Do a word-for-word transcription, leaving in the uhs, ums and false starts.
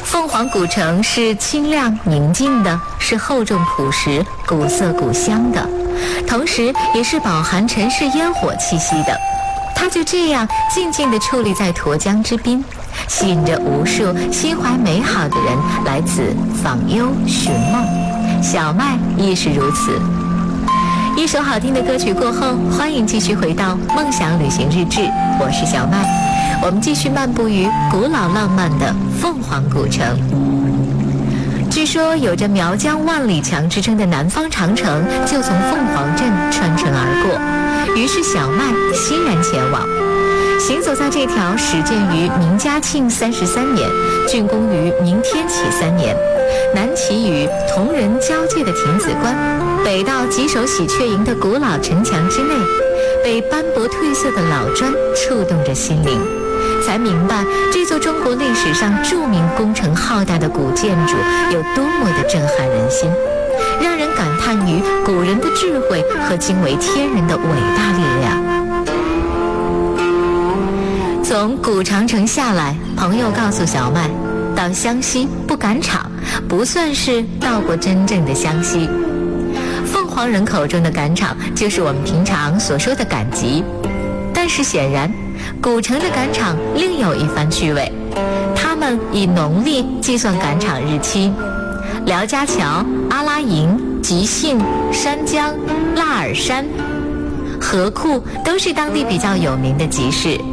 凤凰古城是清亮宁静的，是厚重朴实、古色古香的，同时也是饱含尘世烟火气息的。它就这样静静地矗立在沱江之滨，吸引着无数心怀美好的人来此访幽寻梦。小麦亦是如此。一首好听的歌曲过后，欢迎继续回到梦想旅行日志，我是小麦，我们继续漫步于古老浪漫的凤凰古城。据说有着苗疆万里墙之称的南方长城就从凤凰镇穿城而过，于是小麦欣然前往。行走在这条始建于明嘉庆三十三年，竣工于明天启三年，南起与铜仁交界的亭子关，北到吉首喜鹊营的古老城墙之内，被斑驳褪色的老砖触动着心灵，才明白这座中国历史上著名工程浩大的古建筑有多么的震撼人心，让人感叹于古人的智慧和惊为天人的伟大力量。从古长城下来，朋友告诉小麦，到湘西不赶场不算是到过真正的湘西。凤凰人口中的赶场就是我们平常所说的赶集，但是显然古城的赶场另有一番趣味，他们以农历计算赶场日期。廖家桥、阿拉营、吉信、山江、腊尔山、河库都是当地比较有名的集市。